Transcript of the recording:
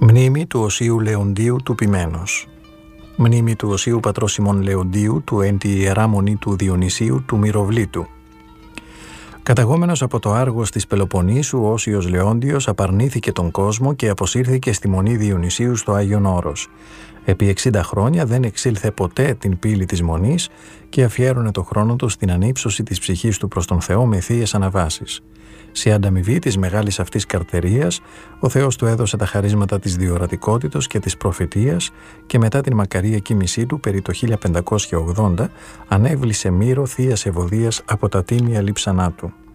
Μνήμη του Οσίου Λεοντίου του Ποιμένος. Μνήμη του Οσίου Πατρός Σιμών Λεοντίου, του εν τη Ιερά Μονή του Διονυσίου του Μυροβλήτου. Καταγόμενος από το Άργος της Πελοποννήσου, ο Όσιος Λεόντιος απαρνήθηκε τον κόσμο και αποσύρθηκε στη Μονή Διονυσίου στο Άγιον Όρος. Επί 60 χρόνια δεν εξήλθε ποτέ την πύλη της Μονής και αφιέρωνε το χρόνο του στην ανύψωση της ψυχής του προς τον Θεό με θείες αναβάσεις. Σε ανταμοιβή της μεγάλης αυτής καρτερίας, ο Θεός του έδωσε τα χαρίσματα της διορατικότητος και της προφητείας και μετά την μακαρία κοίμησή του περί το 1580 ανέβλησε Μύρο θείας Ευωδίας από τα τίμια λείψανά του.